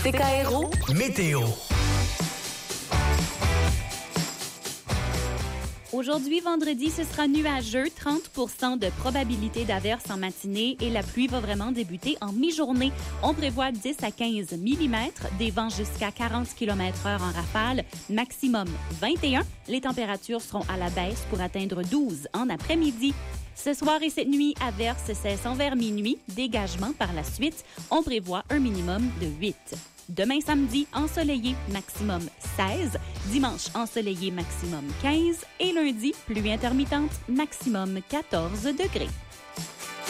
CKRO Météo. Aujourd'hui, vendredi, ce sera nuageux, 30 % de probabilité d'averse en matinée et la pluie va vraiment débuter en mi-journée. On prévoit 10 à 15 mm, des vents jusqu'à 40 km/h en rafale, maximum 21. Les températures seront à la baisse pour atteindre 12 en après-midi. Ce soir et cette nuit, averse cessant vers minuit, dégagement par la suite. On prévoit un minimum de 8. Demain samedi, ensoleillé, maximum 16. Dimanche, ensoleillé, maximum 15. Et lundi, pluie intermittente, maximum 14 degrés.